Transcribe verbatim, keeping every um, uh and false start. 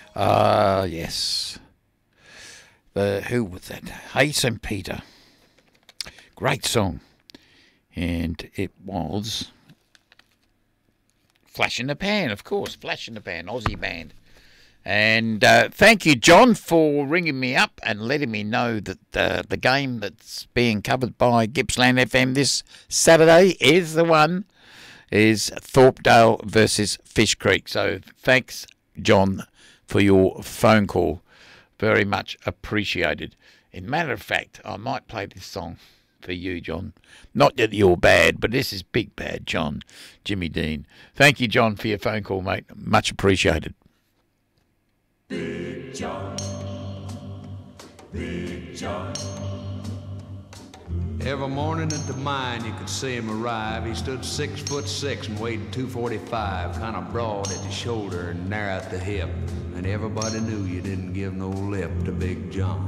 Ah, yes. The who was that? Hey Saint Peter. Great song. And it was Flash in the Pan, of course. Flash in the Pan, Aussie band. And uh, thank you, John, for ringing me up and letting me know that uh, the game that's being covered by Gippsland F M this Saturday is the one, is Thorpedale versus Fish Creek. So thanks, John, for your phone call. Very much appreciated. In matter of fact, I might play this song for you, John. Not that you're bad, but this is Big Bad John, Jimmy Dean. Thank you, John, for your phone call, mate. Much appreciated. Big John, Big John. Every morning at the mine you could see him arrive. He stood six foot six and weighed two forty-five, kind of broad at the shoulder and narrow at the hip. And everybody knew you didn't give no lip to Big John.